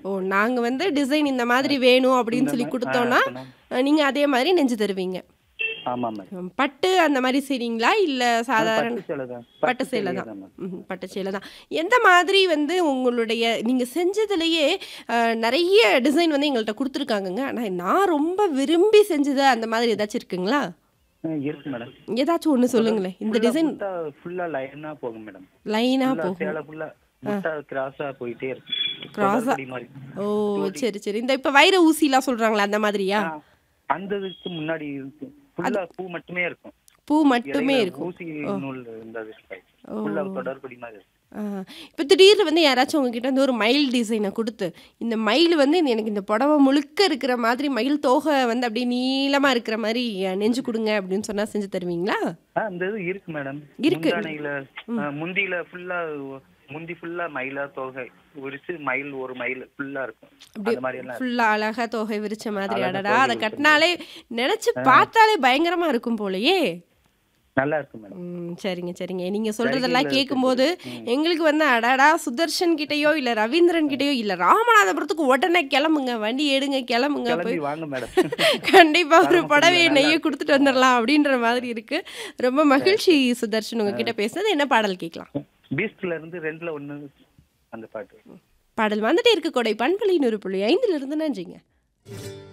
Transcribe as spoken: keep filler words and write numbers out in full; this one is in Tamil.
ஓ! நாங்க வந்து டிசைன் இந்த மாதிரி வேணும் அப்படின்னு இந்த சொல்லி மா ஆ குடுத்தோம்னா, சொன்னா அ நீங்க அதே மாரி நெஞ்சு தருவீங்க. ஆமா மேடம். ம் பட்டு அந்த மாரி செய்றீங்களா? இல்ல ஆ சாதாரண பட்டு சேலை தான். பட்டு பட்டு சேலை சேலையே தான். தான் மேம். ம்ஹ்ம். பட்டு சேலை தான். எந்த மாதிரி வந்து உங்களுடைய நீங்க செஞ்சதுலயே அ நெறைய டிசைன் வந்து எங்கள்ட்ட குடுத்துருக்காங்கங்க. ஆனா நான் ரொம்ப விரும்பி செஞ்சது அந்த மாதிரி ஏதாச்சும் இருக்குங்களா? அ இருக்கு மேடம். ஏதாச்சும் ஒண்ணு தொடர் சொல்லுங்களேன். இந்த ஃபுல்லா டிசைன் புட்டா ஃபுல்லா லைனா போகும் மேடம். லைனா ஃபுல்லா போகும். சேலை ஃபுல்லா ஆ புட்டா கிராஸா போயிட்டே இருக்கும். கிராஸா. தொடர்கொடி மாரி. ஓ! ஜோடி சரி, சரி. இந்த இப்ப வைர ஊசிலாம் சொல்றாங்கல்ல அந்த மாதிரியா? ஆ அந்த இதுக்கு முன்னாடி இருக்கும். அது ஃபுல்லா பூ மட்டுமே இருக்கும். பூ மட்டுமே இடையில இருக்கும். ஊசி ஓ! நூல் இருந்தது இருக்காது. ஓ! ஃபுல்லா தொடர்கொடி மாரி இருக்கும். ஆ. இப்ப திடீர்னு வந்து யாராச்சும் உங்ககிட்ட வந்து ஒரு மயில் டிசைன குடுத்து, இந்த மயில் வந்து இந்த- எனக்கு இந்த புடவ முழுக்க இருக்கிற மாதிரி மயில் தோகை வந்து அப்படியே நீளமா இருக்கிற மாரி நெஞ்சு குடுங்க அப்படின்னு சொன்னா செஞ்சு தருவீங்களா? ஆ அந்த இது இருக்கு மேடம். இருக்கு. முந்தானையில ம். அ முந்தியில ஃபுல்லா முந்தி ஃபுல்லா மயிலா தோகை விரிச்சு மயில் ஒரு மயில் ஃபுல்லா இருக்கும். அப்படியே அந்த மாரி எல்லாம் இருக்கு. ஃபுல்லா அழகா தோகை விரிச்ச மாதிரி. அழகா அடடா! தோகை அத விரிச்ச மாரி. கட்டினாலே நெனச்சு ஆ பார்த்தாலே பயங்கரமா இருக்கும் போலயே! நல்லா இருக்கும் மேடம். ம். சரிங்க, சரிங்க. நீங்க சொல்றதெல்லாம் ஜரிகையில செஞ்சது. கேட்கும்போது, ம். எங்களுக்கு வந்து அடடா! சுதர்ஷன் கிட்டயோ, இல்ல ரவீந்திரன் கிட்டயோ, இல்ல ராமநாதபுரத்துக்கு உடனே கெளம்புங்க. வண்டி எடுங்க கெளம்புங்க. கிளம்பி போய் வாங்க மேடம். கண்டிப்பா ஒரு தரமபுரியில புடவைய நல்லா நெய்ய இருக்கு. குடுத்துட்டு ஆ வந்துரலாம் அப்படின்ற மாதிரி இருக்கு. ரொம்ப சரி, மகிழ்ச்சி சரி. சுதர்ஷன் ஆ உங்ககிட்ட பேசுனது. என்ன பாடல் கேட்கலாம்? பீஸ்ட்ல இருந்து ரெண்டுல ஒண்ணு அந்த பாட்டு. பாடல் வந்துட்டே இருக்கு. கொடை பண்பலை நூறு புள்ளி ஐந்து லிருந்து நன்றிங்க.